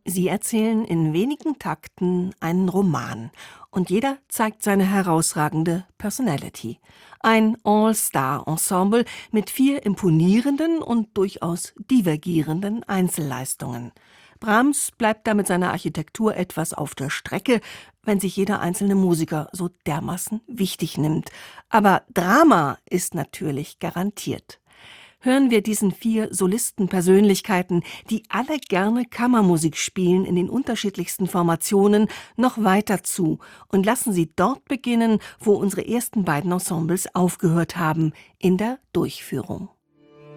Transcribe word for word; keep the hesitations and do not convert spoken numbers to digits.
Sie erzählen in wenigen Takten einen Roman und jeder zeigt seine herausragende Personality. Ein All-Star-Ensemble mit vier imponierenden und durchaus divergierenden Einzelleistungen. Brahms bleibt da mit seiner Architektur etwas auf der Strecke, wenn sich jeder einzelne Musiker so dermaßen wichtig nimmt. Aber Drama ist natürlich garantiert. Hören wir diesen vier Solistenpersönlichkeiten, die alle gerne Kammermusik spielen in den unterschiedlichsten Formationen, noch weiter zu und lassen Sie dort beginnen, wo unsere ersten beiden Ensembles aufgehört haben, in der Durchführung.